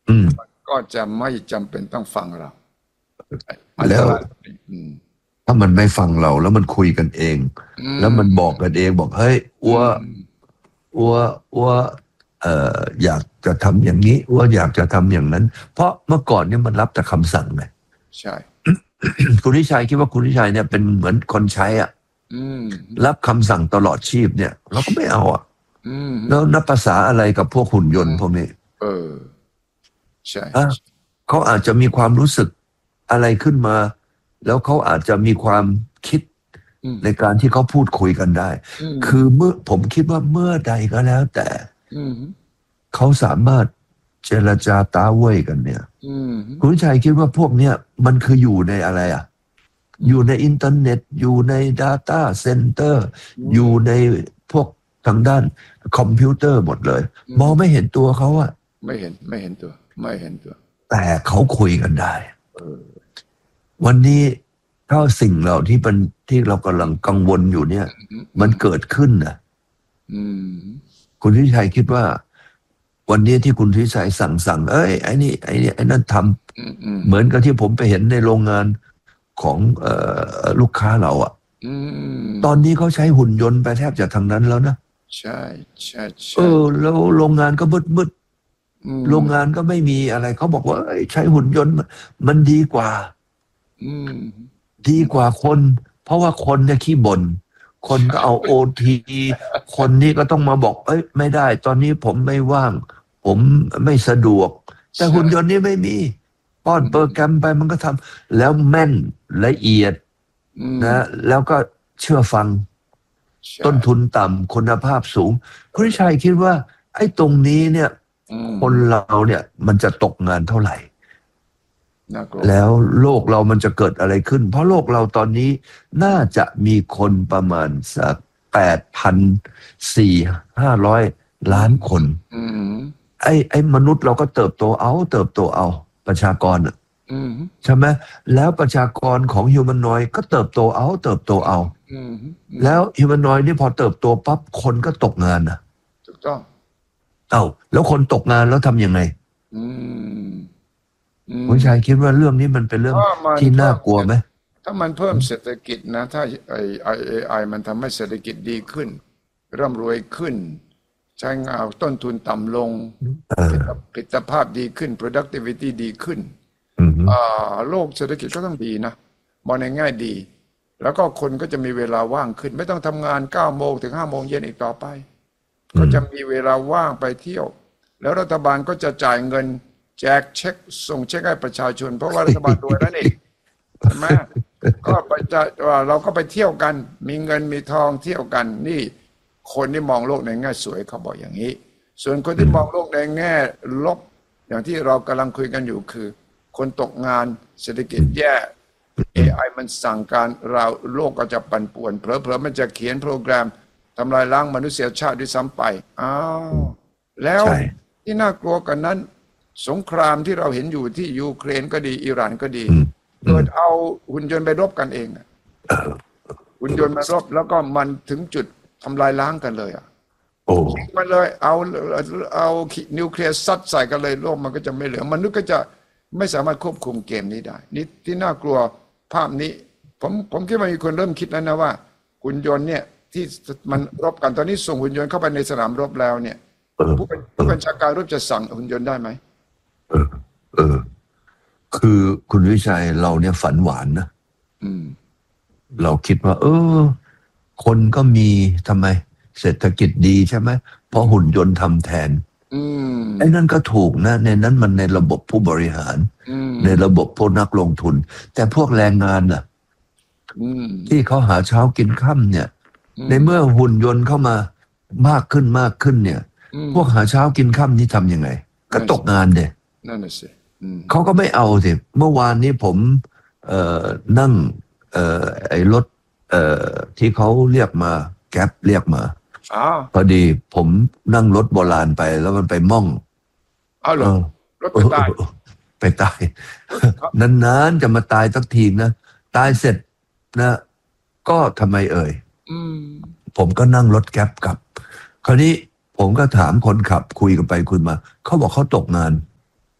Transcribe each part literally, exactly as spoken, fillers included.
อืมก็จะไม่จำเป็นต้องฟังเราแล้วอืมถ้ามันไม่ฟังเราแล้วมันคุยกันเองอืแล้วมันบอกมกันเองบอกเฮ้ยอัวอืมอัวอัวเอ่ออยากจะทำอย่างนี้อัวอยากจะทำอย่างนั้น เพราะเมื่อก่อนเนี่ยมันรับแต่คำสั่งไงใช่คุณทิชัยคิดว่าคุณทิชัยเนี่ยเป็นเหมือนคนใช้อ่ะอืมรับคำสั่งตลอดชีพเนี่ยเราก็ไม่เอาอ่ะอืมแล้วนับภาษาอะไรกับพวกหุ่นยนต์พวกนี้เออใช่อ่ะเขาอาจจะมีความรู้สึกอะไรขึ้นมา แล้วเขาอาจจะมีความคิดอืมในการที่เขาพูดคุยกันได้อืมคือเมื่อผมคิดว่าเมื่อใดก็แล้ว แต่อืมเขาสามารถเจรจาตาเว่ยกันเนี่ยอืมคุณชัยคิดว่าพวกเนี้ยมันคืออยู่ในอะไรอ่ะอยู่ในอินเทอร์เน็ต อยู่ใน Data Center อือยู่มในพวกทางด้านคอมพิวเตอร์หมดเลย มองไม่เห็นตัวเขาอะไม่เห็นไม่เห็นตัวไม่เห็นตัวแต่เขาคุยกันได้เออวันนี้ถ้าสิ่งเหล่าที่เป็นที่เรากำลังกังวลอยู่เนี่ย มันเกิดขึ้นนะอืมคุณทิชัยคิดว่า วันนี้ที่คุณทิชัยสั่งสั่งเอ้ยไอ้นี่ไอ้นี่ไอ้นั่นทอืมอืมำเหมือนกับที่ผมไปเห็นในโรงงานของเอ่อลูกค้าเราอะอืมตอนนี้เขาใช้หุ่นยนต์ไปแทบจะทางนั้นแล้วนะใช่ใช่เอใช่อแล้วโรงงานก็มืดมืดอืโรงมงานก็ไม่มีอะไรเขาบอกว่าเอ้ยใช้หุ่นยนต์มันมันดีกว่าอืมดีกว่าคน เพราะว่าคนเนี่ยขี้บ่นคนก็เอาโอทีคนนี้ก็ต้องมาบอกเอ้ยไม่ได้ ตอนนี้ผมไม่ว่าง ผมไม่สะดวก แต่ใช่หุ่นยนต์นี่ไม่มีป้อนโปรแกรมไปมันก็ทำแล้วแม่นละเอียดอืมนะแล้วก็เชื่อฟังใช่ต้นทุนต่ำคุณภาพสูงคุณชัยคิดว่า ไอ้ตรงนี้เนี่ยอืมคนเราเนี่ยมันจะตกงานเท่าไหร่น่ากลัวแล้วโลกเรามันจะเกิดอะไรขึ้น เพราะโลกเราตอนนี้น่าจะมีคนประมาณสักแปดพันสี่ห้าร้อยล้านคนอืมไอ้ไอ้มนุษย์เราก็เติบโตเอาเติบโตเอาประชากรน่ะอืมใช่ไหมแล้วประชากรของฮิวแมนนอยก็เติบโตเอาเติบโตเอาอืมแล้วฮิวแมนนอยนี่พอเติบโตปั๊บคนก็ตกงานนะถูกต้องเอ้าแล้วคนตกงานแล้วทำยังไงอืมอืมคุณชายคิดว่าเรื่องนี้มันเป็นเรื่องถ้ามันที่น่าเพิ่มกลัวไหมถ้ามันเพิ่มเศรษฐกิจนะถ้าไอไอเอไอมันทำให้เศรษฐกิจดีขึ้นร่ำรวยขึ้นใช้งานต้นทุนต่ำลงเออผลิตภาพดีขึ้น productivity ดีขึ้นอืมอ่าโลกเศรษฐกิจก็ต้องดีนะมองในแง่ดี แล้วก็คนก็จะมีเวลาว่างขึ้น ไม่ต้องทำงานเก้าโมงถึงห้าโมงเย็นอีกต่อไป ก็จะมีเวลาว่างไปเที่ยว แล้วรัฐบาลก็จะจ่ายเงินแจกเช็คส่งเช็คให้ประชาชน เพราะว่ารัฐบาลรวยแล้วนี่ใช่ไหมก็ไปจะว่าเราก็ไปเที่ยวกัน มีเงินมีทองเที่ยวกันนี่คนที่มองโลกในแง่สวยเขาบอกอย่างนี้ ส่วนคนที่มองโลกในแง่ลบ อย่างที่เรากำลังคุยกันอยู่คือ คนตกงานเศรษฐกิจแย่ เอ ไอ มันสั่งการเราโลกก็จะปั่นป่วนเผลอๆมันจะเขียนโปรแกรมทำลายล้างมนุษยชาติด้วยซ้ำไปอ้าวแล้วใช่ที่น่ากลัวกันนั้น สงครามที่เราเห็นอยู่ที่ยูเครนก็ดีอิหร่านก็ดีอืมเกิดเอาหุ่นยนต์ไปรบกันเองอะหุ่นยนต์มารบแล้วก็มันถึงจุดทำลายล้างกันเลยอ่ะโอ้มันเลยเอาเอานิวเคลียร์ซัดใส่กันเลยโลกมันก็จะไม่เหลือมนุษย์ก็จะไม่สามารถควบคุมเกมนี้ได้นี่ที่น่ากลัวภาพนี้ ผมผมคิดว่ามีคนเริ่มคิดแล้วนะว่าหุ่นยนต์เนี่ยที่มันรบกันตอนนี้ส่งหุ่นยนต์เข้าไปในสนามรบแล้วเนี่ยเออผู้เป็นเอผู้อบัญชาการรบจะสั่งหุ่นยนต์ได้ไหมเออเออ คือคุณวิชัยเราเนี่ยฝันหวานนะอืมเราคิดว่า เออ คนก็มีทำไม เศรษฐกิจดีใช่ไหมเพราะหุ่นยนต์ทำแทนอืมไอ้นั่นก็ถูกนะ ในนั้นมันในระบบผู้บริหารอืมในระบบพวกนักลงทุน แต่พวกแรงงานน่ะอืมที่เขาหาเช้ากินค่ำเนี่ยอืมในเมื่อหุ่นยนต์เข้ามามากขึ้นมากขึ้นเนี่ยอืมพวกหาเช้ากินค่ำนี่ทำยังไง ก็ตกงานเด็นั่นน่ะสิอืมเขาก็ไม่เอาสิ เมื่อวานนี้ผมเอ่อนั่งเอ่อไอ้รถเอ่อที่เขาเรียกมาแก๊ปเรียกมาอ้าวพอดีผมนั่งรถโบราณไปแล้วมันไปม่องเอาเหรเอออรถไปตายเออไปตาย นานๆจะมาตายสักทีนะ ตายเสร็จนะ ก็ทำไมเอ่ยอืมผมก็นั่งรถแก๊ปกลับ คราวนี้ผมก็ถามคนขับคุยกันไปคุยมา เขาบอกเขาตกงาน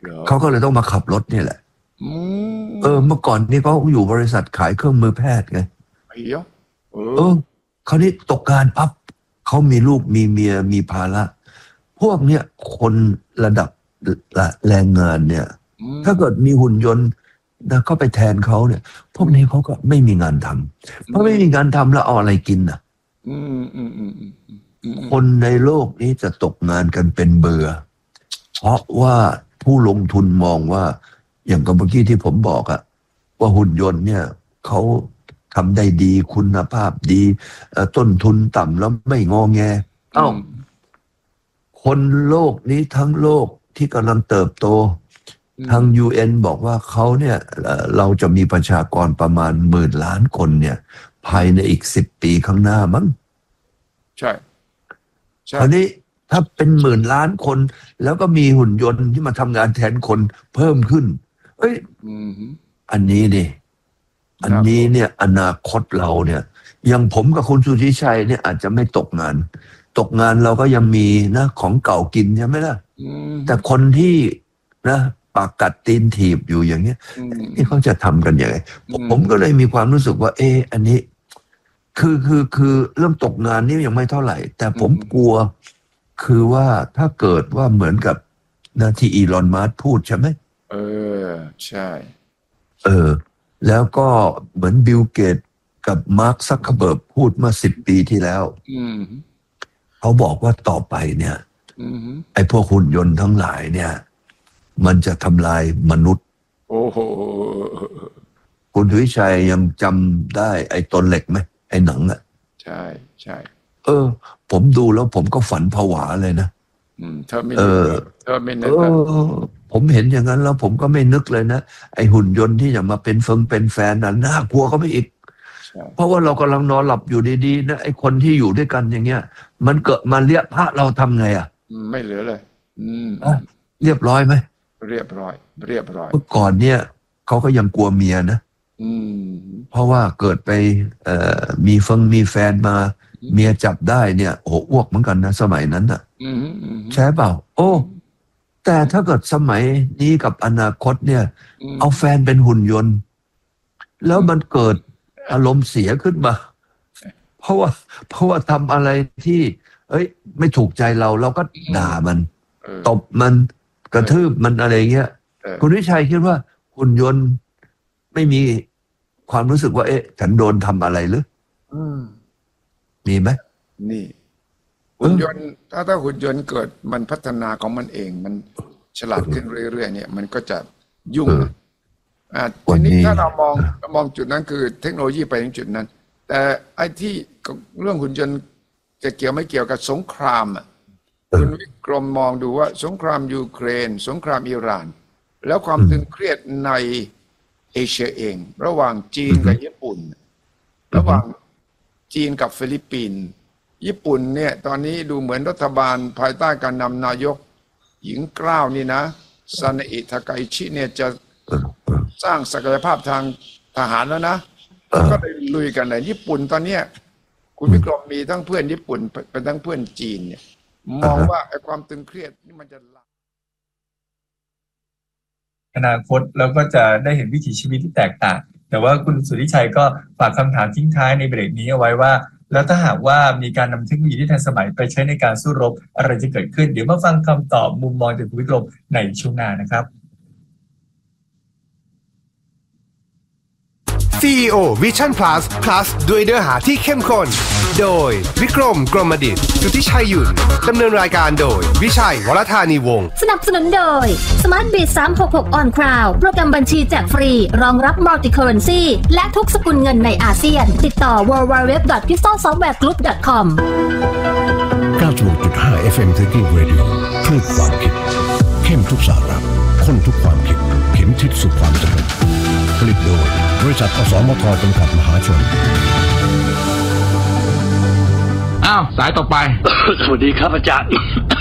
เขาก็เลยต้องมาขับรถนี่แหละอืมเออเมื่อก่อนนี่เขาอยู่บริษัทขายเครื่องมือแพทย์ไงไอ้เหี้ยเอเอออคราวนี้ตกงานปั๊บเขามีลูกมีเมียมีภาระพวกเนี้ยคนระดับแรงงานเนี่ยอืมถ้าเกิดมีหุ่นยนต์นะเข้าไปแทนเขาเนี่ย พวกนี้เขาก็ไม่มีงานทำเพราะไม่มีงานทำแล้วเอาอะไรกินน่ะอืมอืมอืมอืมอืมอืมคนในโลกนี้จะตกงานกันเป็นเบื่อเพราะว่าผู้ลงทุนมองว่าอย่างกับเมื่อกี้ที่ผมบอกอะว่าหุ่นยนต์เนี่ยเขาทำได้ดีคุณภาพดีเอ่อต้นทุนต่ำแล้วไม่งอแงเอ้าคนโลกนี้ทั้งโลกที่กำลังเติบโตทาง ยู เอ็น บอกว่าเขาเนี่ยเอ่อเราจะมีประชากรประมาณหมื่นล้านคนเนี่ยภายในอีกสิบปีข้างหน้ามั้งใช่ใช่คราวนี้ถ้าเป็นหมื่นล้านคน แล้วก็มีหุ่นยนต์ที่มาทำงานแทนคนเพิ่มขึ้น เอ้ยอืมอันนี้นี่อันนี้เนี่ยอนาคตเราเนี่ยอย่างผมกับคุณสุทธิชัยเนี่ยอาจจะไม่ตกงาน ตกงานเราก็ยังมีนะของเก่ากินใช่ไหมล่ะอืมแต่คนที่นะปากกัดตีนถีบอยู่อย่างเงี้ยอืมนี่เขาจะทำกันยังไงอืมผมก็เลยมีความรู้สึกว่า เอออันนี้ คือคือคือเรื่องตกงานนี่ยังไม่เท่าไหร่ แต่ผมกลัว คือว่าถ้าเกิดว่าเหมือนกับนะที่อีลอนมัสก์พูดใช่ไหมเออใช่เออ แล้วก็เหมือนบิลเกตกับมาร์คซักเคอร์เบิร์กพูดเมื่อสิบปีที่แล้วอืมเขาบอกว่าต่อไปเนี่ยอืมไอ้พวกหุ่นยนต์ทั้งหลายเนี่ย มันจะทำลายมนุษย์โอ้โหคุณทวิชัยยังจำได้ไอ้ตนเหล็กไหมไอ้หนังอะใช่ใช่เออ ผมดูแล้วผมก็ฝันผวาเลยนะอืมเธอไม่เออเธอไม่เอนึกอะอ ผมเห็นอย่างนั้นแล้วผมก็ไม่นึกเลยนะ ไอ้หุ่นยนต์ที่จะมาเป็นเฟิงเป็นแฟนน่ะน่ากลัวก็ไม่อีกใช่เพราะว่าเรากำลังนอนหลับอยู่ดีๆนะไอ้คนที่อยู่ด้วยกันอย่างเงี้ย มันเกิดมาเรียกพระเราทำไงอ่ะอืมไม่เหลือเลย อืมอ่ะ เรียบร้อยไหมเรียบร้อย เรียบร้อยเมื่อก่อนเนี่ยเขาก็ยังกลัวเมียนะอืมเพราะว่าเกิดไปเอ่อมีเฟิงมีแฟนมา เมียจับได้เนี่ยโอ้โหอ้วกเหมือนกันนะสมัยนั้นน่ะอืมอืมใช่เปล่า โอ้ แต่ถ้าเกิดสมัยนี้กับอนาคตเนี่ยมเอาแฟนเป็นหุ่นยนต์ แล้วมันเกิดอารมณ์เสียขึ้นมา เพราะว่า เพราะว่าทำอะไรที่ เอ้ย ไม่ถูกใจเราเราก็ด่ามันเออตบมันกระทืบมันอะไรเงี้ยเออคุณวิชัยคิดว่าหุ่นยนต์ไม่มีความรู้สึกว่า เอ๊ะ ฉันโดนทำอะไรหรืออืมมีไหมนี่หุ่นยนต์ถ้าถ้าหุ่นยนต์เกิดมันพัฒนาของมันเอง มันฉลาดขึ้นเรื่อยๆเนี่ย มันก็จะยุ่งเอออ่าวัทีนนี้นี้ถ้าเรามองเรามองจุดนั้นคือเทคโนโลยีไปถึงจุดนั้น แต่ไอ้ที่เรื่องหุ่นยนต์จะเกี่ยวไม่เกี่ยวกับสงครามอ่ะ คุณวิกรมมองดูว่าสงครามยูเครน สงครามอิหร่าน แล้วความตึงเครียดในเอเชียเอง ระหว่างจีนกับญี่ปุ่น ระหว่างจีนกับฟิลิปปินส์ญี่ปุ่นเนี่ยตอนนี้ดูเหมือนรัฐบาลภายใต้การนำนายกหญิงกล้าวนี่นะซานาอิทาไกชิเนี่ยจะเออเออสร้างศักยภาพทางทหารแล้วนะเออก็เลยลุยกันเลยญี่ปุ่นตอนเนี้ยคุณวิกรมมีทั้งเพื่อนญี่ปุ่นเป็นทั้งเพื่อนจีนเนี่ยมองว่าไอ้ความตึงเครียดนี่มันจะอนาคตแล้วก็จะได้เห็นวิถีชีวิตที่แตกต่างแต่ว่าคุณสุทธิชัยก็ฝากคำถามทิ้งท้ายในเบรกนี้เอาไว้ว่าแล้วถ้าหากว่ามีการนำเทคโนโลยีที่ทันสมัยไปใช้ในการสู้รบอะไรจะเกิดขึ้นเดี๋ยวมาฟังคำตอบมุมมองจากคุณวิกรมในช่วงหน้านะครับซี อี โอ Vision Plus Plus ด้วยเนื้อหาที่เข้มข้นโดยวิกรมกรมดิษฐ์สุทธิชัยหยุ่นดำเนินรายการโดยวิชัยวรธานีวงศ์สนับสนุนโดย Smart Bit สามหกหก On Cloud โปรแกรมบัญชีแจกฟรีรองรับ Multi Currency และทุกสกุลเงินในอาเซียนติดต่อ ดับเบิลยู ดับเบิลยู ดับเบิลยู ดอท พิสตอล ซอฟต์แวร์ กรุ๊ป ดอท คอมเก้าสิบหกจุดห้า เอฟ เอ็ม Thinking Radio คลื่นความคิดเข้มทุกสาระข้นทุกความคิดเข็มทิศสู่ความสำเร็จผลิตโดยบริษัทอสมทจำกัดมหาชนอ้าวสายต่อไปสวัสดีครับอาจารย์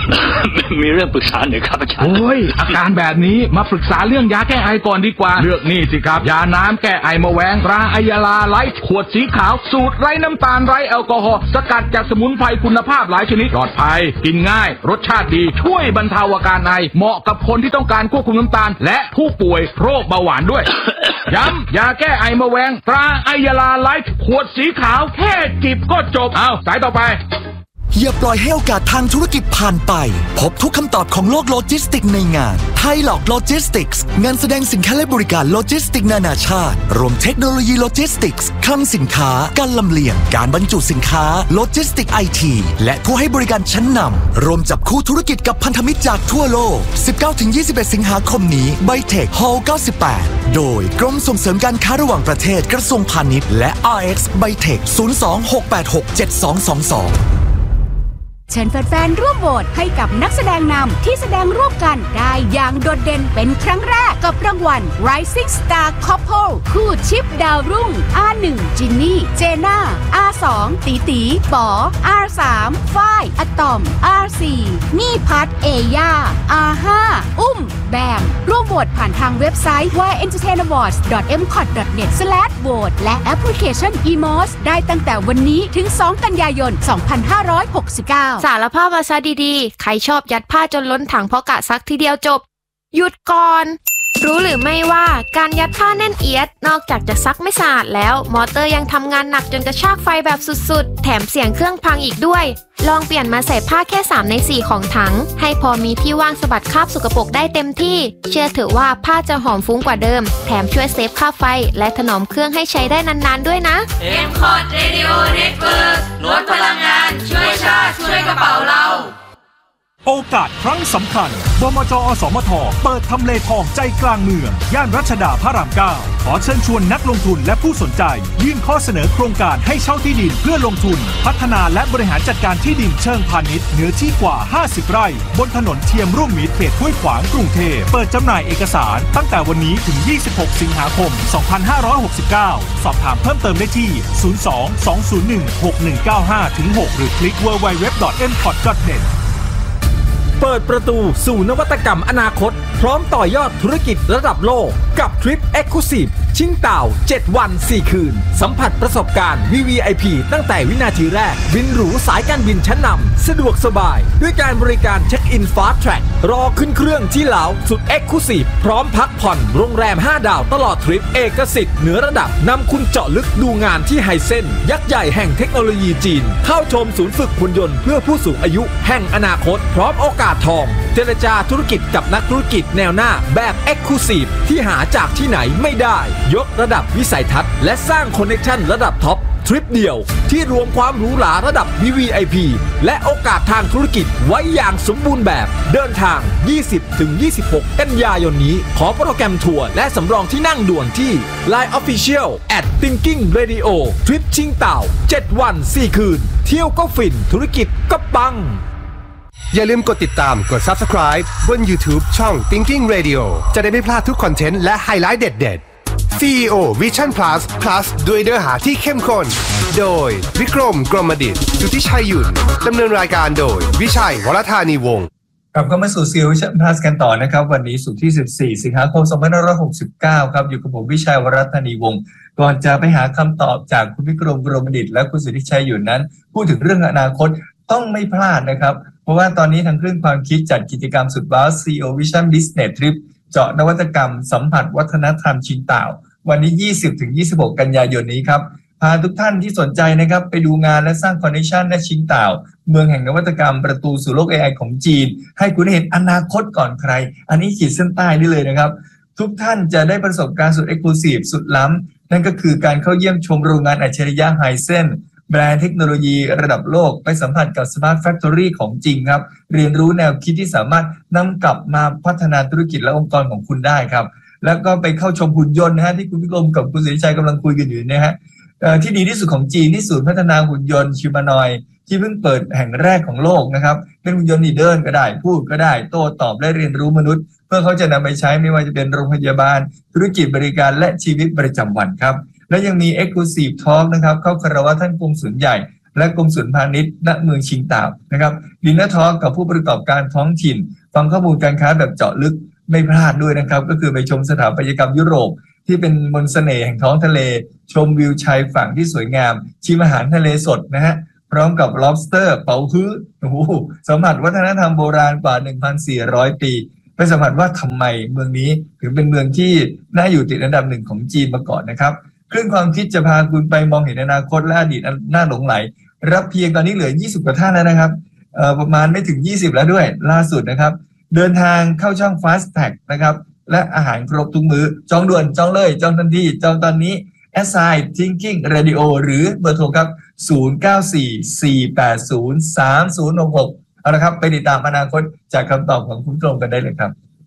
มีเรื่องปรึกษาหน่อยครับอาจารย์โอ้ยอาการแบบนี้มาปรึกษาเรื่องยาแก้ไอก่อนดีกว่าเลือกนี่สิครับยาน้ำแก้ไอมะแวงตราไอยาลาไลท์ขวดสีขาวสูตรไร้น้ำตาลไร้แอลกอฮอล์สกัดจากสมุนไพรคุณภาพหลายชนิดปลอดภัยกินง่ายรสชาติดีช่วยบรรเทาอาการไอเหมาะกับคนที่ต้องการควบคุมน้ำตาลและผู้ป่วยโรคเบาหวานด้วย ย้ำยาแก้ไอมะแวงตราไอยาลาไลท์ขวดสีขาวแค่จิบก็จบเอาสายต่อไปอย่าปล่อยให้โอกาสทางธุรกิจผ่านไปพบทุกคำตอบของโลกโลจิสติกในงานไทยหลอกโลจิสติกส์งานแสดงสินค้าและบริการโลจิสติกนานาชาติรวมเทคโนโลยีโลจิสติกส์คลังสินค้าการลำเลียงการบรรจุสินค้าโลจิสติกไอทีและผู้ให้บริการชั้นนำรวมจับคู่ธุรกิจกับพันธมิตรจากทั่วโลก สิบเก้าถึงยี่สิบเอ็ด สิงหาคมนี้ไบเทค Hall เก้าสิบแปดโดยกรมส่งเสริมการค้าระหว่างประเทศกระทรวงพาณิชย์และ อาร์ เอ็กซ์ Bytech ศูนย์ สอง หก แปด หก เจ็ด สอง สอง สองเชิญแฟนๆร่วมโหวตให้กับนักแสดงนำที่แสดงร่วมกันได้อย่างโดดเด่นเป็นครั้งแรกกับรางวัล Rising Star Couple คู่ชิปดาวรุ่ง อาร์ หนึ่ง จินนี่ เจน่า อาร์ สอง ตีตีป๋อ อาร์ สาม ฝ้าย อะตอม อาร์ สี่ นี่พัท เอย่า อาร์ ห้า อุ้ม แบมร่วมโหวตผ่านทางเว็บไซต์ วาย เอ็นเตอร์เทน อวอร์ดส์ ดอท เอ็ม คอท ดอท เน็ต สแลช โหวต และแอปพลิเคชัน อี มอส ได้ตั้งแต่วันนี้ถึง สอง กันยายน สองพันห้าร้อยหกสิบเก้าสารภาพมาซะดีๆใครชอบยัดผ้าจนล้นถังเพราะกะซักทีเดียวจบหยุดก่อนรู้หรือไม่ว่าการยัดผ้าแน่นเอียดนอกจากจะซักไม่สะอาดแล้วมอเตอร์ยังทำงานหนักจนกระชากไฟแบบสุดๆแถมเสียงเครื่องพังอีกด้วยลองเปลี่ยนมาใส่ผ้าแค่สามในสี่ของถังให้พอมีที่ว่างสะบัดคราบสกปรกได้เต็มที่เชื่อเถอะว่าผ้าจะหอมฟุ้งกว่าเดิมแถมช่วยเซฟค่าไฟและถนอมเครื่องให้ใช้ได้นานๆด้วยนะเอ็ม คอท Radio Network ลดพลังงานช่วยชาติช่วยกระเป๋าเราโอกาสครั้งสำคัญบมจ.อสมท.เปิดทำเลทองใจกลางเมืองย่านรัชดาพระรามเก้าขอเชิญชวนนักลงทุนและผู้สนใจยื่นข้อเสนอโครงการให้เช่าที่ดินเพื่อลงทุนพัฒนาและบริหารจัดการที่ดินเชิงพาณิชย์เนื้อที่กว่าห้าสิบไร่บนถนนเทียมร่วมมิตรเขตห้วยขวางกรุงเทพเปิดจำหน่ายเอกสารตั้งแต่วันนี้ถึงยี่สิบหกสิงหาคมสองพันห้าร้อยหกสิบเก้าสอบถามเพิ่มเติมได้ที่ศูนย์ สอง สอง ศูนย์ หนึ่ง หก หนึ่ง เก้า ห้า หก หรือคลิก ดับเบิลยู ดับเบิลยู ดับเบิลยู ดอท เอ็ม คอท ดอท เน็ตเปิดประตูสู่นวัตกรรมอนาคตพร้อมต่อยอดธุรกิจระดับโลกกับทริป Exclusive ชิงเต่าเจ็ดวันสี่คืนสัมผัสประสบการณ์ วี วี ไอ พี ตั้งแต่วินาทีแรกบินหรูสายการบินชั้นนำสะดวกสบายด้วยการบริการเช็คอิน Fast Track รอขึ้นเครื่องที่เหลาสุด Exclusive พร้อมพักผ่อนโรงแรมห้าดาวตลอดทริปเอกสิทธิ์เหนือระดับนำคุณเจาะลึกดูงานที่ไฮเซ็นยักษ์ใหญ่แห่งเทคโนโลยีจีนเข้าชมศูนย์ฝึกหุ่นยนต์เพื่อผู้สูงอายุแห่งอนาคตพร้อมโอกาสทองเจรจาธุรกิจกับนักธุรกิจแนวหน้าแบบ Exclusive ที่หาจากที่ไหนไม่ได้ยกระดับวิสัยทัศน์และสร้างคอนเนคชั่นระดับท็อปทริปเดียวที่รวมความหรูหราระดับ วี วี ไอ พี และโอกาสทางธุรกิจไว้อย่างสมบูรณ์แบบเดินทาง ยี่สิบถึงยี่สิบหก กันยายนนี้ขอโปรแกรมทัวร์และสำรองที่นั่งด่วนที่ ไลน์ Official แอท Thinking Radio ทริปชิงเต่าเจ็ดวันสี่คืนเที่ยวก็ฟินธุรกิจก็ปังอย่าลืมกดติดตามกด Subscribe บน YouTube ช่อง Thinking Radio จะได้ไม่พลาดทุกคอนเทนต์และไฮไลท์เด็ดๆ ซี อี โอ Vision Plus Plus ด้วยเนื้อหาที่เข้มข้นโดยวิกรมกรมดิษฐ์สุทธิชัยหยุ่นดำเนินรายการโดยวิชัยวรธานีวงศ์กลับเข้ามาสู่ ซี อี โอ Vision Plus กันต่อนะครับวันนี้ศุกร์ที่สิบสี่สิงหาคมสองพันห้าร้อยหกสิบเก้าครับอยู่กับผมวิชัยวรธานีวงศ์ก่อนจะไปหาคำตอบจากคุณวิกรมกรมดิษฐ์และคุณสุทธิชัยหยุ่นนั้นพูดถึงเรื่องอนาคตต้องไม่พลาดนะครับเพราะว่าตอนนี้ทางคลื่นความคิดจัดกิจกรรมสุดว้าว ซี อี โอ Vision Business Trip เจาะนวัตกรรมสัมผัสวัฒนธรรมชิงเต่าวันนี้ ยี่สิบถึงยี่สิบหก กันยายนนี้ครับพาทุกท่านที่สนใจนะครับไปดูงานและสร้างคอนเนคชั่นและชิงเต่าเมืองแห่งนวัตกรรมประตูสู่โลก เอ ไอ ของจีนให้คุณเห็นอนาคตก่อนใครอันนี้ขีดเส้นใต้ได้เลยนะครับทุกท่านจะได้ประสบการณ์สุด Exclusive สุดล้ำนั่นก็คือการเข้าเยี่ยมชมโรงงานอัจฉริยะไฮเซ็นแบรนด์เทคโนโลยีระดับโลกไปสัมผัสกับ Smart Factory ของจริงครับเรียนรู้แนวคิดที่สามารถนำกลับมาพัฒนาธุรกิจและองค์กรของคุณได้ครับแล้วก็ไปเข้าชมหุ่นยนต์นะฮะที่คุณพิกรมกับคุณสุริชัยกำลังคุยกันอยู่นะฮะที่ดีที่สุดของจีนที่ศูนย์พัฒนาหุ่นยนต์ฮิวแมนอยด์ที่เพิ่งเปิดแห่งแรกของโลกนะครับเป็นหุ่นยนต์ที่เดินก็ได้พูดก็ได้โต้ตอบและเรียนรู้มนุษย์เพื่อเขาจะนำไปใช้ไม่ว่าจะเป็นโรงพยาบาลธุรกิจบริการและชีวิตประจำวันครับและยังมี Exclusive Talk นะครับเข้าคารวะท่านกงสุลใหญ่และกรมศุลพาณิชย์ณเมืองชิงตาวนะครับดินเนอร์ทอล์กกับผู้ประกอบการท้องถิ่นฟังข้อมูลการค้าแบบเจาะลึกไม่พลาดด้วยนะครับก็คือไปชมสถาปัตยกรรมยุโรปที่เป็นมนต์เสน่ห์แห่งท้องทะเลชมวิวชายฝั่งที่สวยงามชิมอาหารทะเลสดนะฮะพร้อมกับ lobster เป๋าฮื้อโอ้โหสัมผัสวัฒนธรรมโบราณกว่า หนึ่งพันสี่ร้อย ปีไปสัมผัสว่าทำไมเมืองนี้ถึงเป็นเมืองที่น่าอยู่ติดอันดับหนึ่งของจีนมาก่อนนะครับคลื่นความคิดจะพาคุณไปมองเห็นอนาคตและอดีตน่าหลงไหลรับเพียงตอนนี้เหลือยี่สิบกว่าท่านแล้วนะครับเอ่อประมาณไม่ถึงยี่สิบแล้วด้วยล่าสุดนะครับเดินทางเข้าช่อง Fast Tag นะครับและอาหารครบทุกมื้อจองด่วนจองเลยจองทันทีจองตอนนี้ แอส ไซ Thinking Radio หรือเบอร์โทรครับศูนย์ เก้า สี่ สี่ แปด ศูนย์ สาม ศูนย์ หก หกเอาละครับไปติดตามอนาคตจากคำตอบของคุณกรมกันได้เลยครับ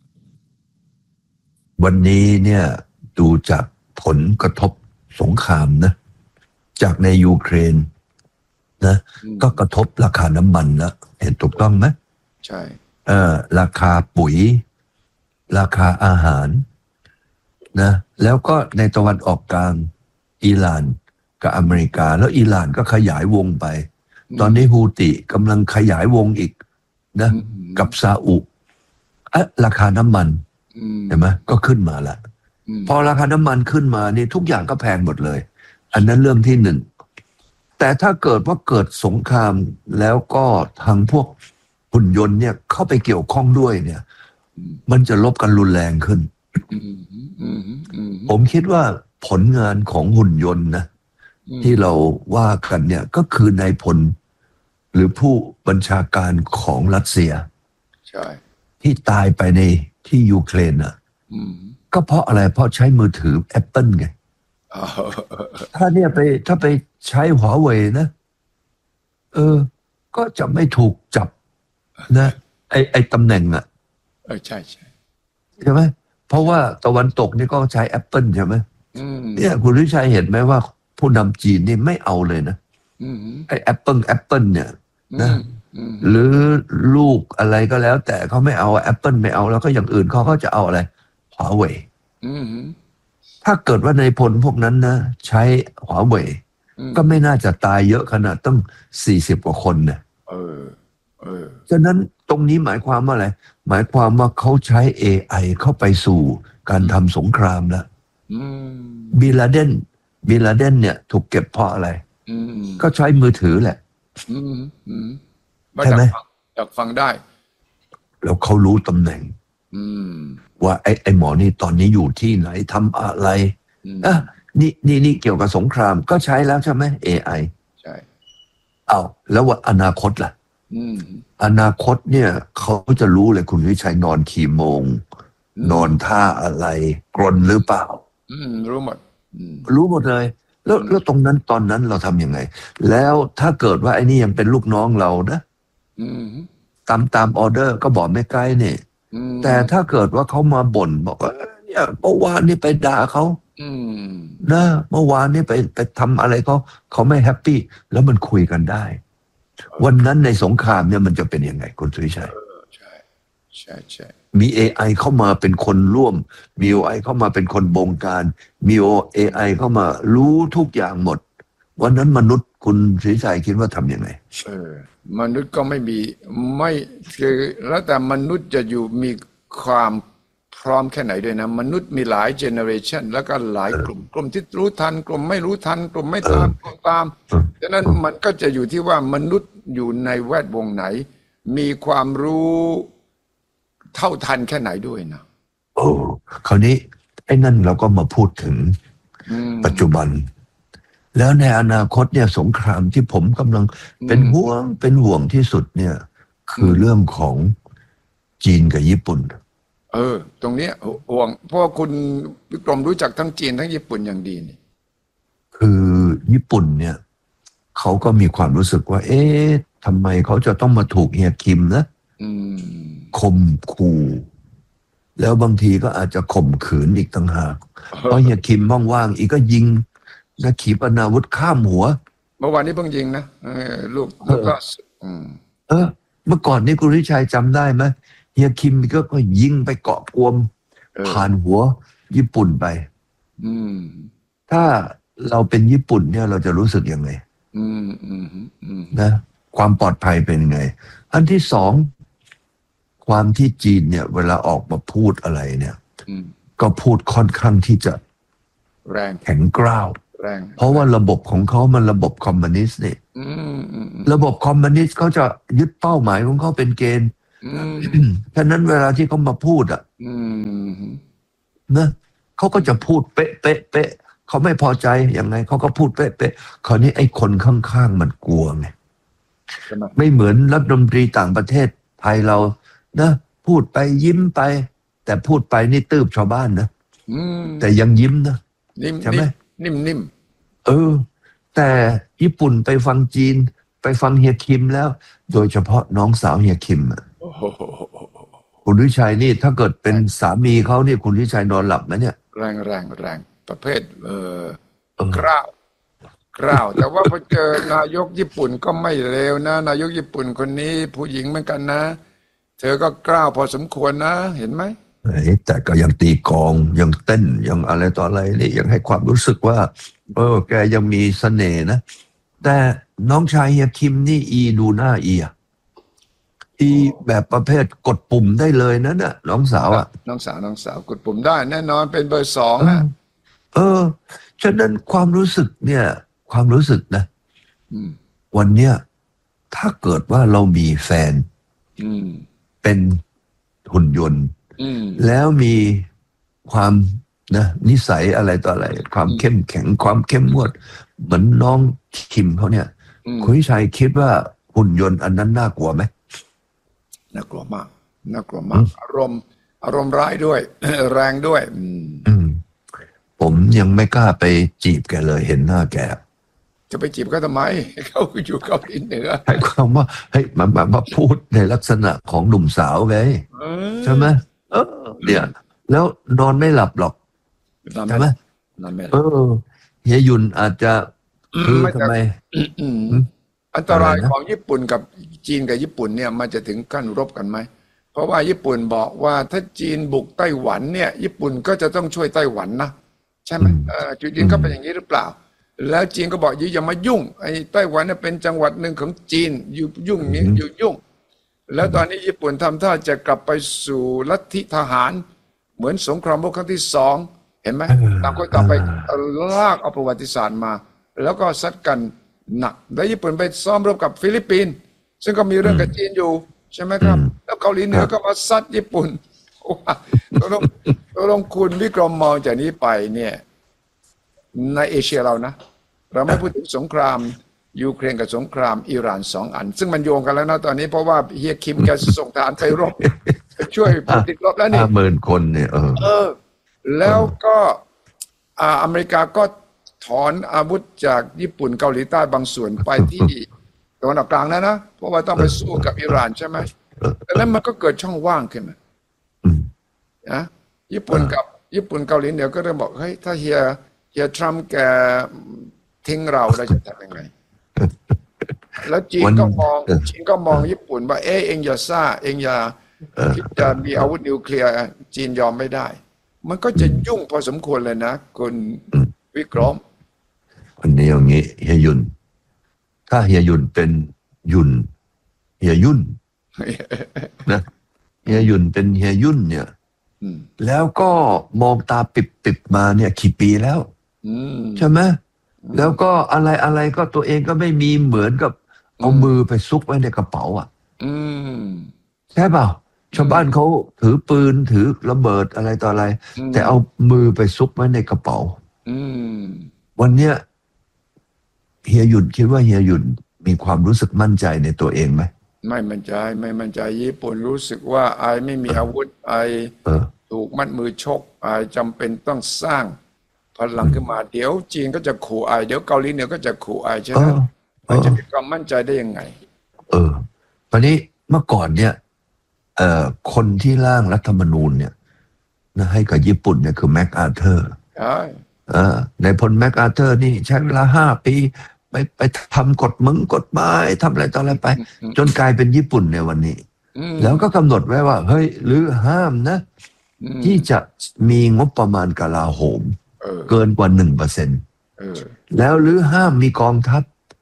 วันนี้เนี่ยดูจากผลกระทบสงครามนะจากในยูเครนนะก็กระทบราคาน้ำมันแล้วเห็นถูกต้องไหมใช่เออราคาปุ๋ยราคาอาหารนะแล้วก็ในตะวันออกกลางอิหร่านกับอเมริกาแล้วอิหร่านก็ขยายวงไปตอนนี้ฮูติกำลังขยายวงอีกนะกับซาอุอะราคาน้ำมันเห็นไหมก็ขึ้นมาแล้วพอราคาน้ำมันขึ้นมานี่ทุกอย่างก็แพงหมดเลยอันนั้นเรื่องที่หนึ่งแต่ถ้าเกิดว่าเกิดสงครามแล้วก็ทางพวกหุ่นยนต์เนี่ยเข้าไปเกี่ยวข้องด้วยเนี่ยมันจะลบกันรุนแรงขึ้นผมคิดว่าผลงานของหุ่นยนต์นะที่เราว่ากันเนี่ยก็คือนายพลหรือผู้บัญชาการของรัสเซียใช่ที่ตายไปในที่ยูเครนอ่ะก็เพราะอะไรเพราะใช้มือถือ Apple ไงถ้าเนี่ยไปถ้าไปใช้หัวเว่ยนะเออก็จะไม่ถูกจับนะไอไอตำแหน่งอ่ะเออใช่ใช่ใช่ไหมเพราะว่าตะวันตกนี่ก็ใช้ Apple ใช่ไหมเนี่ยคุณวิชัยเห็นไหมว่าผู้นำจีนนี่ไม่เอาเลยนะไอ Apple Apple เนี่ยนะหรือลูกอะไรก็แล้วแต่เขาไม่เอา Apple ไม่เอาแล้วก็อย่างอื่นเขาก็จะเอาอะไรหัวเว่ยถ้าเกิดว่าในพลพวกนั้นนะใช้หัวเว่ยก็ไม่น่าจะตายเยอะขนาดต้องสี่สิบกว่าคนเนี่ยเออเออฉะนั้นตรงนี้หมายความว่าอะไรหมายความว่าเขาใช้ เอ ไอ เข้าไปสู่การทำสงครามแล้วบิลลาเดนบิลลาเดนเนี่ยถูกเก็บเพราะอะไรก็ใช้มือถือแหละใช่ไหมอยากฟังได้แล้วเขารู้ตำแหน่งว่าไอ้ไอ้หมอนี่ตอนนี้อยู่ที่ไหนทำอะไรอ่ะนี่นี่นี่เกี่ยวกับสงครามก็ใช้แล้วใช่ไหม เอ ไอใช่เอาแล้วว่าอนาคตล่ะอนาคตเนี่ยเขาจะรู้เลยคุณวิชัยนอนกี่โมงนอนท่าอะไรกรนหรือเปล่ารู้หมดรู้หมดเลยแล้วแล้วตรงนั้นตอนนั้นเราทำยังไงแล้วถ้าเกิดว่าไอ้นี่ยังเป็นลูกน้องเรานะตามตามออเดอร์ก็บอกไม่ใกล้เนี่ยแต่ถ้าเกิดว่าเขามาบ่นบอกว่าเนี่ยเมื่อวานนี่ไปด่าเขานะเมื่อวานนี่ไปไปทำอะไรเขาเขาไม่แฮปปี้แล้วมันคุยกันได้วันนั้นในสงครามเนี่ยมันจะเป็นยังไงคุณสุริชัยใช่ใช่ใช่มี เอ ไอ เข้ามาเป็นคนร่วมมี เอ ไอ เข้ามาเป็นคนบงการมี เอ ไอ เข้ามารู้ทุกอย่างหมดวันนั้นมนุษย์คุณสุริชัยคิดว่าทำยังไงเออมนุษย์ก็ไม่มีไม่คือแล้วแต่มนุษย์จะอยู่มีความพร้อมแค่ไหนด้วยนะมนุษย์มีหลายเจเนอเรชันแล้วก็หลายกลุ่มกลุ่มที่รู้ทันกลุ่มไม่รู้ทันกลุ่มไม่ตามกลุ่มตามดังนั้นมันก็จะอยู่ที่ว่ามนุษย์อยู่ในแวดวงไหนมีความรู้เท่าทันแค่ไหนด้วยนะโอ้คราวนี้ไอ้นั่นเราก็มาพูดถึงปัจจุบันแล้วในอนาคตเนี่ยสงครามที่ผมกำลังเป็นห่วงเป็นห่วงที่สุดเนี่ยคือเรื่องของจีนกับญี่ปุ่นเออตรงนี้ห่วงเพราะคุณวิกรมรู้จักทั้งจีนทั้งญี่ปุ่นอย่างดีนี่คือญี่ปุ่นเนี่ยเขาก็มีความรู้สึกว่าเอ๊ะทำไมเขาจะต้องมาถูกเฮียคิมนะข่มขู่แล้วบางทีก็อาจจะข่มขืนอีกต่างหากเพราะเฮียคิมว่างๆอีกก็ยิงนะขีปนาวุธข้ามหัวเมื่อวานนี้เพิ่งยิงนะลูกลูกก็เออเมื่อก่อนนี้คุณวิชัยจำได้ไหมเฮียคิมก็ก็ยิงไปเกาะกวมผ่านหัวญี่ปุ่นไปถ้าเราเป็นญี่ปุ่นเนี่ยเราจะรู้สึกยังไงอืมอืมอืมนะความปลอดภัยเป็นไงอันที่สองความที่จีนเนี่ยเวลาออกมาพูดอะไรเนี่ยก็พูดค่อนข้างที่จะแรงแข็งกร้าวแรงเพราะว่าระบบของเขามันระบบคอมมิวนิสต์นี่ระบบคอมมิวนิสต์เขาจะยึดเป้าหมายของเขาเป็นเกณฑ์ฉะนั้นเวลาที่เขามาพูดอ่ะนะเขาก็จะพูดเป๊ะเป๊ะเป๊ะเขาไม่พอใจยังไงเขาก็พูดเป๊ะเป๊ะคราวนี้ไอ้คนข้างๆมันกลัวไงไม่เหมือนรัฐมนตรีต่างประเทศไทยเรานะพูดไปยิ้มไปแต่พูดไปนี่ตืบชาวบ้านนะแต่ยังยิ้มนะใช่ไหมนิ่มนิ่มเออแต่ญี่ปุ่นไปฟังจีนไปฟังเฮียคิมแล้วโดยเฉพาะน้องสาวเฮียคิมอ่ะคุณวิชัยนี่ถ้าเกิดเป็นสามีเขาเนี่ยคุณวิชัยนอนหลับไหมเนี่ยแรงแรงแรงประเภทเออกล้าวกล้าวแต่ว่าพอเจอนายกญี่ปุ่นก็ไม่เลวนะนายกญี่ปุ่นคนนี้ผู้หญิงเหมือนกันนะเธอก็กล้าวพอสมควรนะเห็นไหมแต่ก็ยังตีกองยังเต้นยังอะไรต่ออะไรนี่ยังให้ความรู้สึกว่าเออแกยังมีเสน่ห์นะแต่น้องชายเฮียคิมนี่อีดูหน้าอีอ่ะอีแบบประเภทกดปุ่มได้เลยนะเนี่ยน้องสาวอ่ะน้องสาวน้องสาวกดปุ่มได้แน่นอนเป็นเบอร์สองนะเออฉะนั้นความรู้สึกเนี่ยความรู้สึกนะวันเนี้ยถ้าเกิดว่าเรามีแฟนเป็นหุ่นยนต์แล้วมีความนะนิสัยอะไรต่ออะไรความเข้มแข็งความเข้มงวดเหมือนน้องคิมเขาเนี่ยคุณวิชัยคิดว่าหุ่นยนต์อันนั้นน่ากลัวไหมน่ากลัวมากน่ากลัวมากอารมณ์อารมณ์ร้ายด้วย แรงด้วยอืมผมยังไม่กล้าไปจีบแกเลยเห็นหน้าแกจะไปจีบเขาทำไมเขาอยู่เกาหลีเหนือให้ความว่าให้มามามาพูดในลักษณะของหนุ่มสาวไงใช่ไหมเออเนี่ยแล้วนอนไม่หลับหรอกใช่ไหมเออเฮียยุนอาจจะคือทำไมอันตรายของญี่ปุ่นกับจีนกับญี่ปุ่นเนี่ยมันจะถึงขั้นรบกันไหมเพราะว่าญี่ปุ่นบอกว่าถ้าจีนบุกไต้หวันเนี่ยญี่ปุ่นก็จะต้องช่วยไต้หวันนะใช่ไหมจุดยืนก็เป็นอย่างนี้หรือเปล่าแล้วจีนก็บอกอย่ามายุ่งไอ้ไต้หวันเนี่ยเป็นจังหวัดหนึ่งของจีนอยู่ยุ่งนี้อยู่ยุ่งแล้วตอนนี้ญี่ปุ่นทำท่าจะกลับไปสู่ลัทธิทหารเหมือนสงครามโลกครั้งที่สองเห็นไหมต่างคนต่างไปลากเอาประวัติศาสตร์มาแล้วก็ซัดกันหนักแล้วญี่ปุ่นไปซ้อมรบกับฟิลิปปินส์ซึ่งก็มีเรื่องกับจีนอยู่ใช่ไหมครับแล้วเกาหลีเหนือก็มาซัดญี่ปุ่นตกลงตกลงคุณวิกรมมองจากนี้ไปเนี่ยในเอเชียเรานะเราไม่พูดถึงสงครามยูเครนกับสงครามอิหร่านสองอันซึ่งมันโยงกันแล้วนะตอนนี้เพราะว่าเฮียคิมแกส่งทหารไปรบไปช่วยผู้ติดรบแล้วนี่ห้าหมื่นคนเนี่ยเออเออแล้วก็อ่าอเมริกาก็ถอนอาวุธจากญี่ปุ่นเกาหลีใต้บางส่วนไปที่ตะวันออกกลางแล้วนะเพราะว่าต้องไปสู้กับอิหร่านใช่ไหมแต่แล้วมันก็เกิดช่องว่างขึ้นมานะญี่ปุ่นกับญี่ปุ่นเกาหลีเหนือก็เริ่มบอกเฮ้ยถ้าเฮียเฮียทรัมป์แกทิ้งเราเราจะทำยังไงแล้วจีนก็มองจีนก็มองญี่ปุ่นว่าเออเองอย่าซ่าเองอย่าคิดจะมีอาวุธนิวเคลียร์จีนยอมไม่ได้มันก็จะยุ่งพอสมควรเลยนะคุณวิกรมวันนี้อย่างนี้เฮียยุนถ้าเฮียยุนเป็นยุนเฮียยุนนะเฮียยุนเป็นเฮียยุนเนี่ยแล้วก็มองตาปิบๆมาเนี่ยกี่ปีแล้วใช่ไหมแล้วก็อะไรอะไรก็ตัวเองก็ไม่มีเหมือนกับเอามือไปซุกไว้ในกระเป๋าอ่ะใช่เปล่าชาวบ้านเขาถือปืนถือระเบิดอะไรต่ออะไรแต่เอามือไปซุกไว้ในกระเป๋าวันเนี้ยเฮียหยุนคิดว่าเฮียหยุนมีความรู้สึกมั่นใจในตัวเองไหมไม่มั่นใจไม่มั่นใจญี่ปุ่นรู้สึกว่าไอไม่มีอาวุธไอถูกมัดมือชกไอจำเป็นต้องสร้างพลังขึ้นมาเดี๋ยวจีนก็จะขู่ไอเดี๋ยวเกาหลีเหนือก็จะขู่ไอใช่ไหมมันจะมีความมั่นใจได้ยังไงเออตอนนี้เมื่อก่อนเนี่ยเอ่อคนที่ร่างรัฐธรรมนูญเนี่ยนะให้กับญี่ปุ่นเนี่ยคือแม็กอาร์เธอร์ใช่ในพลแม็กอาร์เธอร์นี่ใช้เวลาห้าปีไปไปทำกฎมึงกฎหมายทำอะไรต่ออะไรไปจนกลายเป็นญี่ปุ่นในวันนี้แล้วก็กำหนดไว้ว่าเฮ้ยหรือห้ามนะที่จะมีงบประมาณกลาโหมเกินกว่าหนึ่งเปอร์เซ็นต์แล้วหรือห้ามมีกองทัพ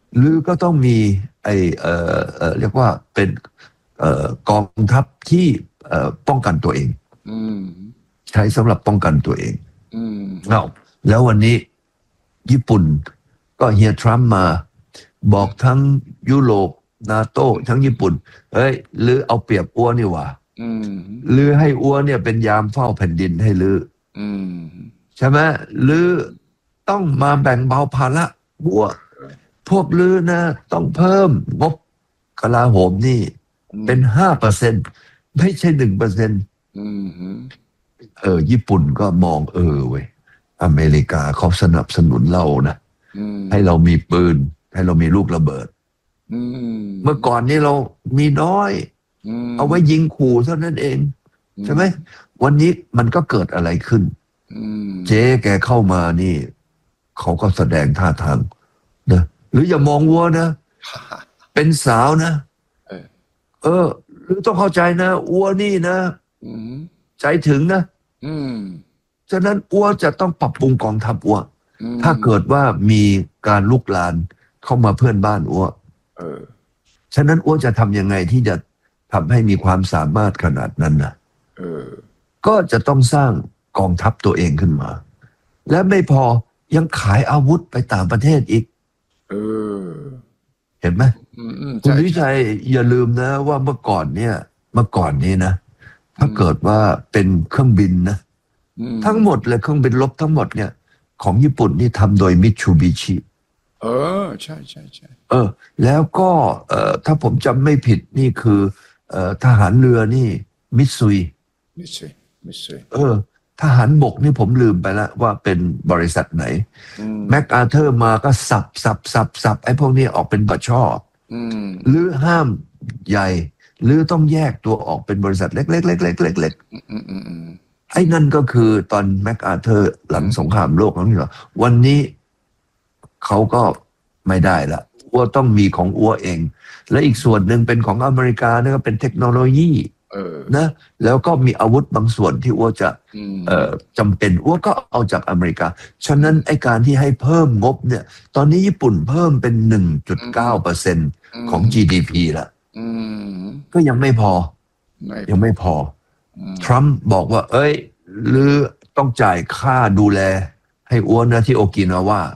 หรือก็ต้องมีไอเอ่อเอ่อเรียกว่าเป็นเอ่อกองทัพที่เอ่อป้องกันตัวเองอืมใช้สำหรับป้องกันตัวเองอืมเอาแล้ววันนี้ญี่ปุ่นก็เฮียทรัมป์มาบอกทั้งยุโรปนาโต้ทั้งญี่ปุ่นเฮ้ยหรือเอาเปรียบอัวนี่หว่าอืมหรือให้อัวเนี่ยเป็นยามเฝ้าแผ่นดินให้ลืออืมใช่ไหมหรือต้องมาแบ่งเบาภาระบัวพวกลือนะต้องเพิ่มงบกลาโหมนี่เป็นห้าเปอร์เซ็นต์ไม่ใช่หนึ่งเปอร์เซ็นต์เออญี่ปุ่นก็มองเออเว้ยอเมริกาเขาสนับสนุนเรานะให้เรามีปืนให้เรามีลูกระเบิดเมื่อก่อนนี้เรามีน้อยเอาไว้ยิงขู่เท่านั้นเองใช่ไหมวันนี้มันก็เกิดอะไรขึ้นเจ๊แกเข้ามานี่เขาก็แสดงท่าทางนะหรืออย่ามองวัวนะ เป็นสาวนะเออหรือต้องเข้าใจนะอัวนี่นะใจถึงนะฉะนั้นอัวจะต้องปรับปรุงกองทัพอัวถ้าเกิดว่ามีการลุกลานเข้ามาเพื่อนบ้านอัวฉะนั้นอัวจะทำยังไงที่จะทำให้มีความสามารถขนาดนั้นนะก็จะต้องสร้างกองทัพตัวเองขึ้นมา และไม่พอยังขายอาวุธไปต่างประเทศอีกเออเห็นไหมคุณวิชัยอย่าลืมนะว่าเมื่อก่อนเนี่ยเมื่อก่อนนี้นะถ้าเกิดว่าเป็นเครื่องบินนะทั้งหมดเลยเครื่องบินรบทั้งหมดเนี่ยของญี่ปุ่นนี่ทำโดยมิตซูบิชิเออใช่ใช่ใช่เออแล้วก็เอ่อถ้าผมจำไม่ผิดนี่คือเอ่อทหารเรือนี่มิตซุยมิตซุยมิตซุยเออทหารบกนี่ผมลืมไปแล้วว่าเป็นบริษัทไหนแม็กอาเธอร์มาก็สับสับสับสับไอ้พวกนี้ออกเป็นบัชช่อหรือห้ามใหญ่หรือต้องแยกตัวออกเป็นบริษัทเล็กๆเล็กๆเล็กๆเล็กๆไอ้นั่นก็คือตอนแม็กอาเธอร์หลังสงครามโลกครั้งที่สองวันนี้เขาก็ไม่ได้ละอัวต้องมีของอัวเองและอีกส่วนหนึ่งเป็นของอเมริกาเนี่ยก็เป็นเทคโนโลยีนะแล้วก็มีอาวุธบางส่วนที่อัวจะเอ่อจำเป็นอัวก็เอาจากอเมริกาฉะนั้นไอ้การที่ให้เพิ่มงบเนี่ยตอนนี้ญี่ปุ่นเพิ่มเป็น หนึ่งจุดเก้าเปอร์เซ็นต์ ของ จี ดี พี ละก็ยังไม่พอยังไม่พอทรัมป์บอกว่าเอ้ยหรือต้องจ่ายค่าดูแลให้อัวนะที่โอกินาวา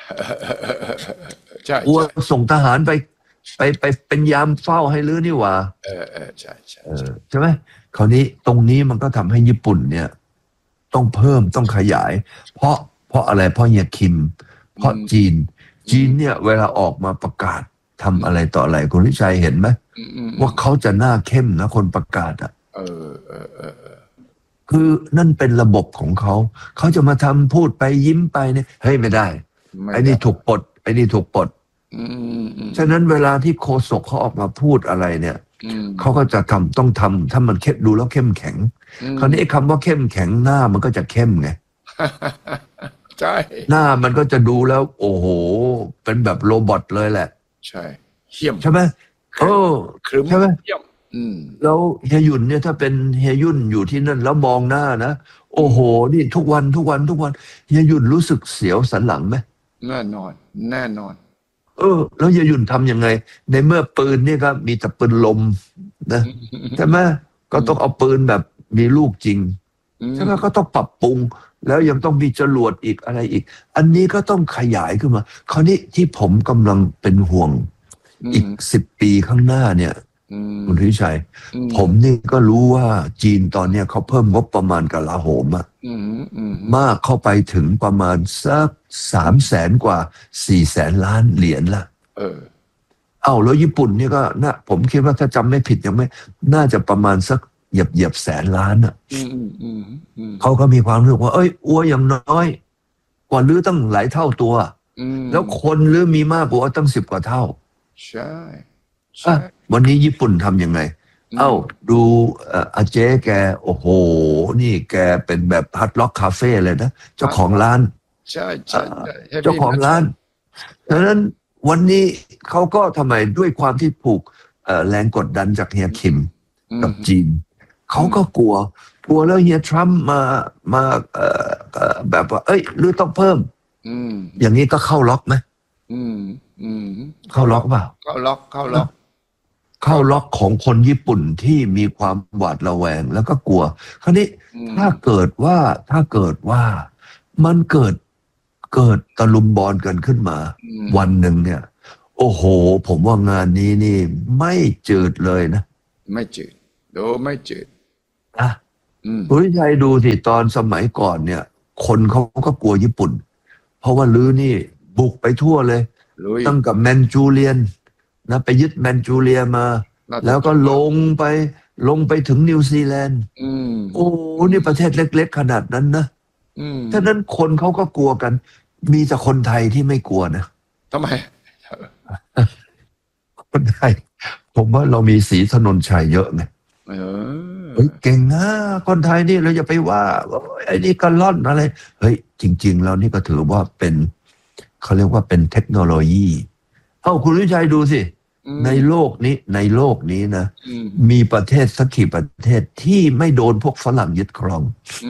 อัวส่งทหารไปไปไปเป็นยามเฝ้าให้ลือนี่หว่าเออเออใช่ใช่ใช่ไหมคราวนี้ตรงนี้มันก็ทำให้ญี่ปุ่นเนี่ยต้องเพิ่มต้องขยาย เพราะเพราะอะไรเพราะเฮียคิมเพราะจีนจีนเนี่ยเวลาออกมาประกาศทำอะไรต่ออะไรคุณวิชัยเห็นไหมว่าเขาจะหน้าเข้มนะคนประกาศอ่ะเออเออเออคือนั่นเป็นระบบของเขาเขาจะมาทำพูดไปยิ้มไปเนี่ยเฮ้ยไม่ได้ไอ้นี่ถูกปลดไอ้นี่ถูกปลดฉะนั้นเวลาที่โฆษกเขาออกมาพูดอะไรเนี่ยเขาก็จะทำต้องทำถ้ามันเข้มดูแล้วเข้มแข็งคราวนี้คำว่าเข้มแข็งหน้ามันก็จะเข้มไงใช่หน้ามันก็จะดูแล้วโอ้โหเป็นแบบโรบอทเลยแหละใช่เขี้ยมใช่ไหมเออใช่ไหมเขี้ยมแล้วเฮียยุ่นเนี่ยถ้าเป็นเฮียยุ่นอยู่ที่นั่นแล้วมองหน้านะโอ้โหนี่ทุกวันทุกวันทุกวันเฮียยุ่นรู้สึกเสียวสันหลังไหมแน่นอนแน่นอนเออแล้วเฮียยุ่นทำยังไงในเมื่อปืนนี่ก็มีแต่ปืนลมนะใช่ไหมก็ต้องเอาปืนแบบมีลูกจริงใช่ไหมก็ต้องปรับปรุงแล้วยังต้องมีจรวดอีกอะไรอีกอันนี้ก็ต้องขยายขึ้นมาคราวนี้ที่ผมกำลังเป็นห่วงอีกสิบปีข้างหน้าเนี่ยคุณทิชัยผมนี่ก็รู้ว่าจีนตอนนี้เขาเพิ่มงบประมาณกลาโหมอะมากเข้าไปถึงประมาณสักสามแสนกว่าสี่แสนล้านเหรียญละเออเอ้าแล้วญี่ปุ่นนี่ก็น่าผมคิดว่าถ้าจำไม่ผิดยังไม่น่าจะประมาณสักเหยียบเหยียบแสนล้านอ่ะเขาก็มีความรู้สึกว่าเอ้ยอัวอย่างน้อยกว่าลื้อตั้งหลายเท่าตัวแล้วคนลื้อมีมากกว่าตั้งสิบกว่าเท่าใช่อ่ะวันนี้ญี่ปุ่นทำยังไงเอ้าดูอาเจ๊แกโอ้โหนี่แกเป็นแบบฮัตล็อกคาเฟ่เลยนะเจ้าของร้านใช่ใช่เจ้าของร้านดังนั้นวันนี้เขาก็ทำไมด้วยความที่ผูกแรงกดดันจากเฮียคิมกับจีนเขาก็กลัวกลัวแล้วเฮียทรัมป์มามาแบบว่าเอ้ยหรือต้องเพิ่มอย่างนี้ก็เข้าล็อกไหมอืมเข้าล็อกเปล่าเข้าล็อกเข้าล็อกเข้าล็อกของคนญี่ปุ่นที่มีความหวาดระแวงแล้วก็กลัวคราวนี้ถ้าเกิดว่าถ้าเกิดว่ามันเกิดเกิดตะลุมบอลกันขึ้นมาวันหนึ่งเนี่ยโอ้โหผมว่างานนี้นี่ไม่จืดเลยนะไม่จืดดูไม่จืดอ่ะคุณวิชัยดูสิตอนสมัยก่อนเนี่ยคนเขาก็กลัวญี่ปุ่นเพราะว่าลื้อนี่บุกไปทั่วเลยตั้งกับแมนจูเรียนนะไปยึดแมนจูเรียมาแล้วก็ลงไปลงไปถึงนิวซีแลนด์โอ้นี่ประเทศเล็กๆขนาดนั้นนะฉะนั้นคนเขาก็กลัวกันมีแต่คนไทยที่ไม่กลัวนะทำไมคนไทยผมว่าเรามีศรีถนนชัยเยอะไงเฮ้ยเก่งนะคนไทยนี่เราอย่าไปว่าไอ้นี่ก็ล่อนอะไรเฮ้ยจริงๆแล้วนี่ก็ถือว่าเป็นเขาเรียกว่าเป็นเทคโนโลยีเอ้าคุณวิชัยดูสิในโลกนี้ในโลกนี้นะมีประเทศสักกี่ประเทศที่ไม่โดนพวกฝรั่งยึดครอง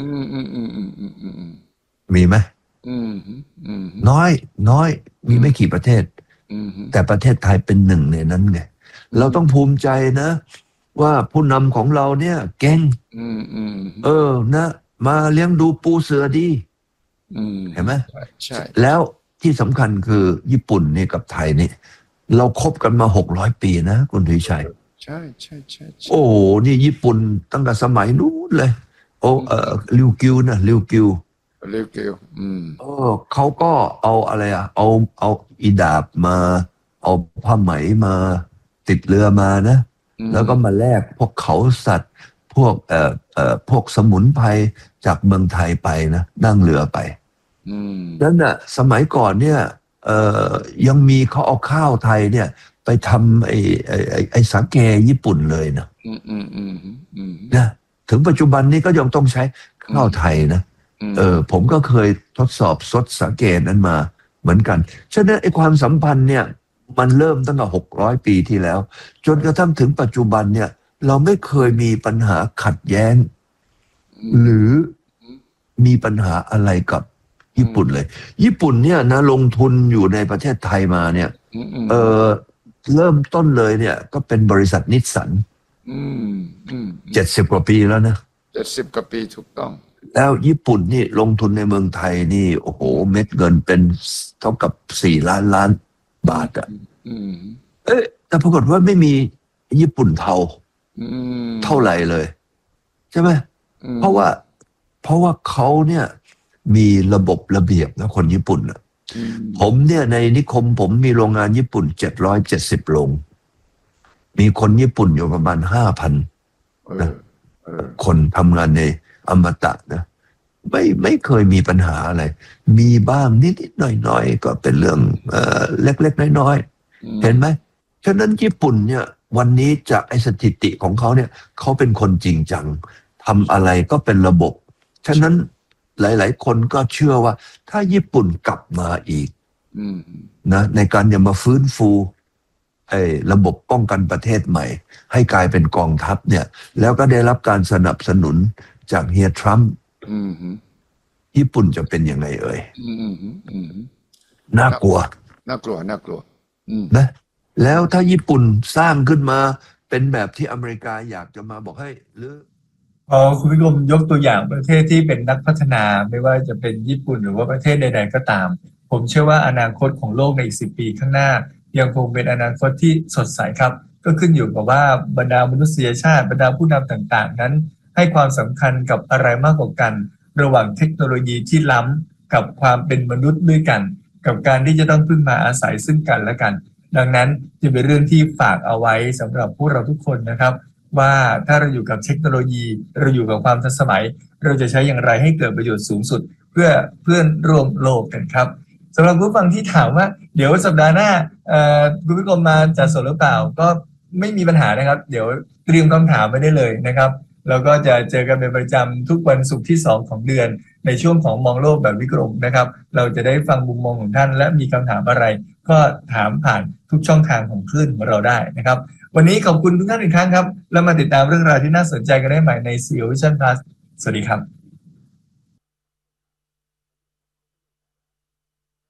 มีไหมน้อยน้อยมีไม่กี่ประเทศแต่ประเทศไทยเป็นหนึ่งในนั้นไงเราต้องภูมิใจนะว่าผู้นำของเราเนี่ยเก่งเออนะมาเลี้ยงดูปูเสือดีเห็นไหมใช่แล้วที่สำคัญคือญี่ปุ่นนี่กับไทยนี่เราคบกันมาหกร้อยปีนะคุณธีชัยใช่ใช่ใช่โอ้นี่ญี่ปุ่นตั้งแต่สมัยนู้นเลยโอ้เออริวกิวนะริวกิวริวกิวอืมเออเขาก็เอาอะไรอ่ะเอาเอาอีดาบมาเอาผ้าไหมมาติดเรือมานะแล้วก็มาแลกพวกเขาสัตว์พวกเอ่อเอ่อพวกสมุนไพรจากเมืองไทยไปนะนั่งเรือไปนั่นน่ะสมัยก่อนเนี่ยเอ่อยังมีเขาเอาข้าวไทยเนี่ยไปทำไอ้ไอ้ไอ้ไอ้สาเกญี่ปุ่นเลยนะนะถึงปัจจุบันนี้ก็ยังต้องใช้ข้าวไทยนะเออผมก็เคยทดสอบซดสาเกนั้นมาเหมือนกันฉะนั้นไอ้ความสัมพันธ์เนี่ยมันเริ่มตั้งแต่หกร้อยปีที่แล้วจนกระทั่งถึงปัจจุบันเนี่ยเราไม่เคยมีปัญหาขัดแย้งหรือมีปัญหาอะไรกับญี่ปุ่นเลยญี่ปุ่นเนี่ยนะลงทุนอยู่ในประเทศไทยมาเนี่ยเออเริ่มต้นเลยเนี่ยก็เป็นบริษัทนิสสันเจ็ดสิบกว่าปีแล้วนะเจ็ดสิบกว่าปีถูกต้องแล้วญี่ปุ่นนี่ลงทุนในเมืองไทยนี่โอ้โหเม็ดเงินเป็นเท่ากับสี่ล้านล้านบาทอ่ะเอ๊ะแต่ปรากฏว่าไม่มีญี่ปุ่นเทาเท่าไหร่เลยใช่ไหมเพราะว่าเพราะว่าเขาเนี่ยมีระบบระเบียบนะคนญี่ปุ่นอ่ะผมเนี่ยในนิคมผมมีโรงงานญี่ปุ่นเจ็ดร้อยเจ็ดสิบโรงมีคนญี่ปุ่นอยู่ประมาณห้าพันนะคนทำงานในอมตะนะไม่ไม่เคยมีปัญหาอะไรมีบ้างนิดๆหน่อยๆก็เป็นเรื่องเอ่อเล็กๆน้อยๆเห็นไหมฉะนั้นญี่ปุ่นเนี่ยวันนี้จากไอ้สถิติของเขาเนี่ยเขาเป็นคนจริงจังทำอะไรก็เป็นระบบฉะนั้นหลายๆคนก็เชื่อว่าถ้าญี่ปุ่นกลับมาอีกนะในการจะมาฟื้นฟูไอ้ระบบป้องกันประเทศใหม่ให้กลายเป็นกองทัพเนี่ยแล้วก็ได้รับการสนับสนุนจากเฮียทรัมป์ญี่ปุ่นจะเป็นยังไงเอ่ยน่ากลัวน่ากลัวน่ากลัวนะแล้วถ้าญี่ปุ่นสร้างขึ้นมาเป็นแบบที่อเมริกาอยากจะมาบอกให้หรือพอคุณวิกรมยกตัวอย่างประเทศที่เป็นนักพัฒนาไม่ว่าจะเป็นญี่ปุ่นหรือว่าประเทศใดๆก็ตามผมเชื่อว่าอนาคตของโลกในอีกสิบปีข้างหน้ายังคงเป็นอนาคตที่สดใสครับก็ขึ้นอยู่กับว่าบรรดามนุษยชาติบรรดาผู้นำต่างๆนั้นให้ความสำคัญกับอะไรมากกว่ากันระหว่างเทคโนโลยีที่ล้ำกับความเป็นมนุษย์ด้วยกันกับการที่จะต้องพึ่งมาอาศัยซึ่งกันและกันดังนั้นจะเป็นเรื่องที่ฝากเอาไว้สำหรับพวกเราทุกคนนะครับว่าถ้าเราอยู่กับเทคโนโลยีเราอยู่กับความทันสมัยเราจะใช้อย่างไรให้เกิดประโยชน์สูงสุดเพื่อเพื่อนร่วมโลกกันครับสำหรับผู้ฟังที่ถามว่าเดี๋ยวสัปดาห์หน้าคุณผู้ชมมาจัดสดหรือเปล่าก็ไม่มีปัญหานะครับเดี๋ยวเตรียมคำถามไว้ได้เลยนะครับแล้วก็จะเจอกันเป็นประจำทุกวันศุกร์ที่สองของเดือนในช่วงของมองโลกแบบวิกรมนะครับเราจะได้ฟังมุมมองของท่านและมีคำถามอะไรก็ถามผ่านทุกช่องทางของคลื่นของเราได้นะครับวันนี้ขอบคุณทุกท่านอีกครั้งครับแล้วมาติดตามเรื่องราวที่น่าสนใจกันได้ใหม่ใน ซี อี โอ Vision Plus สวัสดีครับ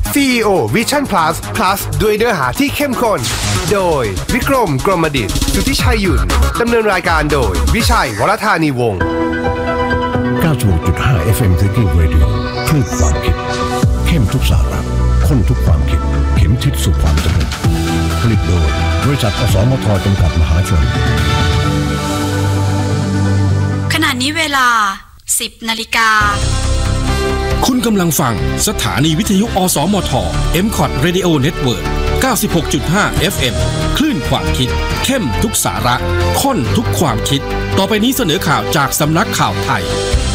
ซี อี โอ Vision Plus Plus ด้วยเนื้อหาที่เข้มข้นโดยวิกรมกรมดิษฐ์สุทธิชัยหยุ่นดำเนินรายการโดยวิชัยวรธานีวงศ์เก้าสิบหกจุดห้า เอฟ เอ็ม Thinking Radio คลื่นความคิดเข้มทุกสาระข้นทุกความคิดเข็มทิศสู่ความสำเร็จผลิตโดยบริษัทอสมทจำกัดมหาชนขณะนี้เวลา สิบนาฬิกาคุณกำลังฟังสถานีวิทยุอสมท เอ็ม คอท Radio Network เก้าสิบหกจุดห้า เอฟ เอ็ม คลื่นความคิดเข้มทุกสาระข้นทุกความคิดต่อไปนี้เสนอข่าวจากสำนักข่าวไทย